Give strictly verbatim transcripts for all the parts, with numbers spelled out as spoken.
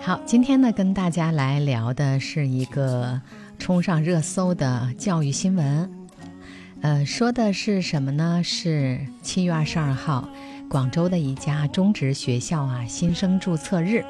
好，今天呢跟大家来聊的是一个冲上热搜的教育新闻。呃，说的是什么呢？是七月二十二号，广州的一家中职学校啊新生注册日。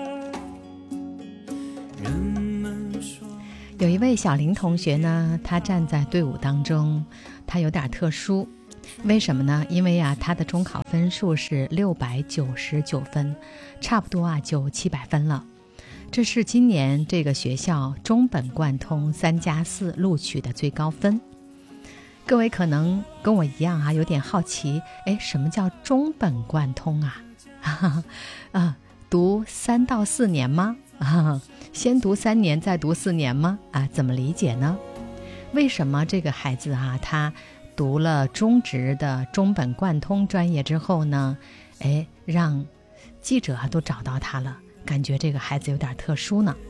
有一位小林同学呢，他站在队伍当中，他有点特殊。为什么呢？因为啊，他的中考分数是六百九十九分，差不多啊就七百分了。这是今年这个学校中本贯通三加四录取的最高分。各位可能跟我一样啊，有点好奇，哎，什么叫中本贯通啊？啊，读三到四年吗？啊，先读三年再读四年吗？啊，怎么理解呢？为什么这个孩子啊，他读了中职的中本贯通专业之后呢，哎，让记者啊都找到他了，感觉这个孩子有点特殊呢。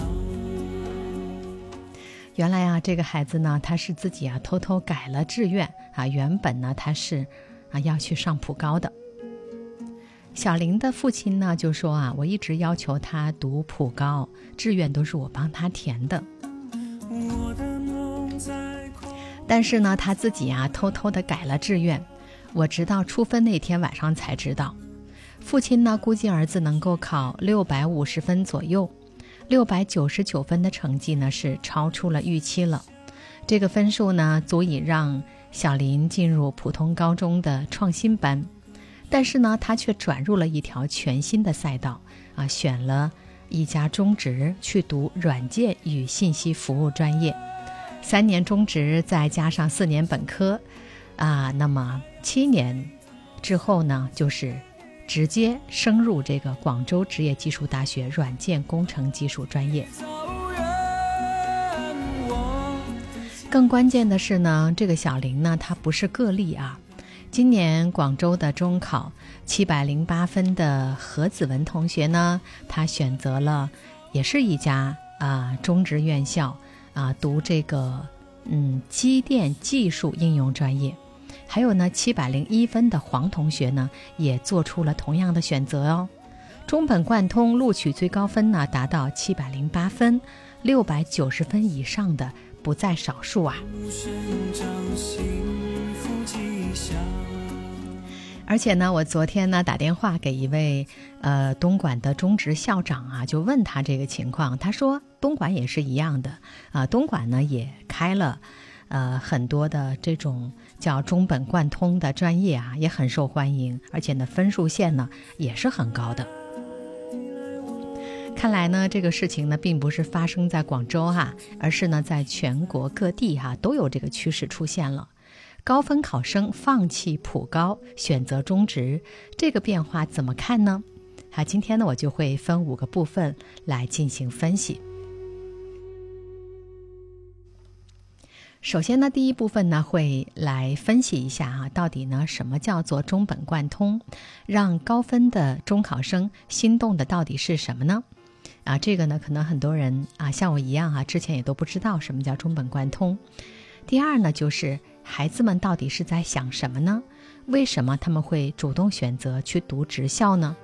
原来啊，这个孩子呢，他是自己啊偷偷改了志愿啊，原本呢他是啊要去上普高的。小林的父亲呢就说啊，我一直要求他读普高，志愿都是我帮他填的。但是呢，他自己啊偷偷的改了志愿，我直到出分那天晚上才知道。父亲呢估计儿子能够考六百五十分左右，六百九十九分的成绩呢是超出了预期了。这个分数呢足以让小林进入普通高中的创新班，但是呢他却转入了一条全新的赛道啊，选了一家中职去读软件与信息服务专业。三年中职再加上四年本科啊，那么七年之后呢，就是直接升入这个广州职业技术大学软件工程技术专业。更关键的是呢，这个小林呢，他不是个例啊。今年广州的中考七百零八分的何子文同学呢，他选择了也是一家啊中职院校。啊，读这个嗯机电技术应用专业。还有呢，七百零一分的黄同学呢，也做出了同样的选择哦。中本贯通录取最高分呢达到七百零八分，六百九十分以上的不在少数啊。而且呢，我昨天呢打电话给一位呃东莞的中职校长啊，就问他这个情况。他说东莞也是一样的啊，东莞呢也开了呃很多的这种叫中本贯通的专业啊，也很受欢迎，而且呢分数线呢也是很高的。看来呢这个事情呢并不是发生在广州哈、啊，而是呢在全国各地哈、啊、都有这个趋势出现了。高分考生放弃普高，选择中职，这个变化怎么看呢？好，今天呢我就会分五个部分来进行分析。首先呢，第一部分呢会来分析一下啊，到底呢什么叫做中本贯通，让高分的中考生心动的到底是什么呢？啊，这个呢可能很多人啊像我一样啊，之前也都不知道什么叫中本贯通。第二呢，就是孩子们到底是在想什么呢？为什么他们会主动选择去读职校呢？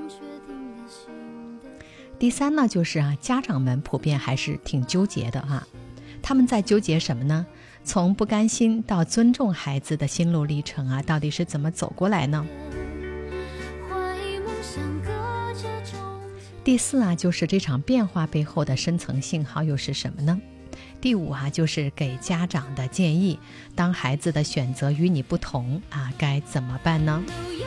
第三呢，就是啊，家长们普遍还是挺纠结的啊。他们在纠结什么呢？从不甘心到尊重孩子的心路历程啊，到底是怎么走过来呢？第四啊，就是这场变化背后的深层信号又是什么呢？第五啊，就是给家长的建议，当孩子的选择与你不同啊，该怎么办呢？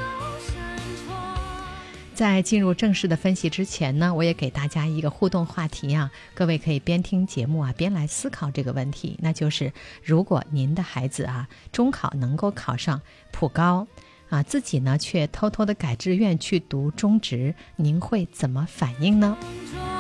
在进入正式的分析之前呢，我也给大家一个互动话题啊，各位可以边听节目啊，边来思考这个问题，那就是如果您的孩子啊，中考能够考上普高啊，自己呢却偷偷的改志愿去读中职，您会怎么反应呢？